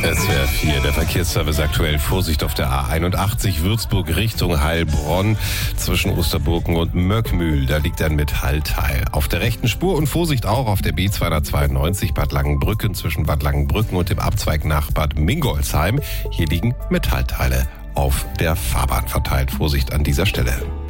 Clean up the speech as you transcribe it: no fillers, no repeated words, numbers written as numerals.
SWR 4, der Verkehrsservice aktuell. Vorsicht auf der A81 Würzburg Richtung Heilbronn zwischen Osterburgen und Möckmühl. Da liegt ein Metallteil auf der rechten Spur und Vorsicht auch auf der B292 Bad Langenbrücken zwischen Bad Langenbrücken und dem Abzweig nach Bad Mingolsheim. Hier liegen Metallteile auf der Fahrbahn verteilt. Vorsicht an dieser Stelle.